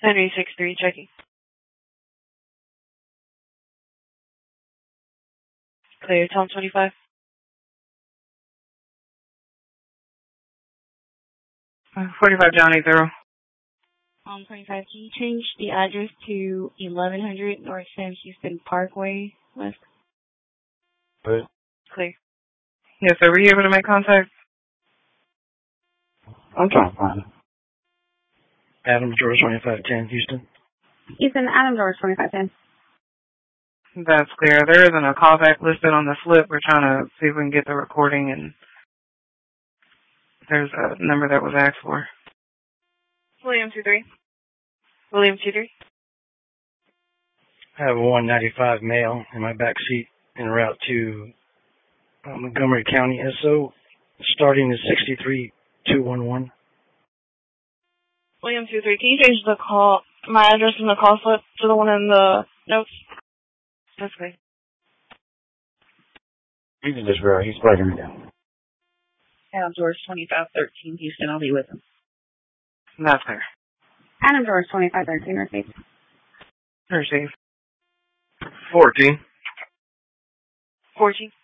963, checking. Clear, Tom 25. 45 down 80. 25, can you change the address to 1100 North Sam Houston Parkway West? Good. Clear. Yes, sir, were you able to make contact? I'm trying to find it. Adam George 2510, Houston. Houston, Adam George 2510. That's clear. There isn't a callback listed on the slip. We're trying to see if we can get the recording, and there's a number that was asked for. William 23. William 23. I have a 195 male in my back seat en route to Montgomery County SO, starting at 63211. William 23. Can you change my address in the call slip to the one in the notes? That's great. You can just verify. He's writing me down. Adam George 2513, Houston, I'll be with him. That's clear. Adam George 2513, received. Received. 14. 14.